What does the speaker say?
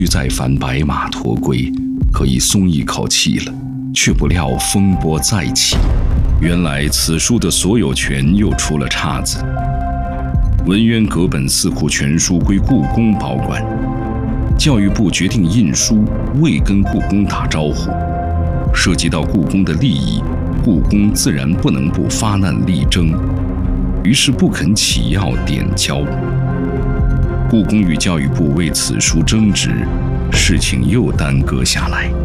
再返白马驮归，可以松一口气了。却不料风波再起，原来此书的所有权又出了岔子。文渊阁本四库全书归故宫保管，教育部决定印书，未跟故宫打招呼，涉及到故宫的利益，故宫自然不能不发难力争，于是不肯起要点交。故宫与教育部为此书争执，事情又耽搁下来。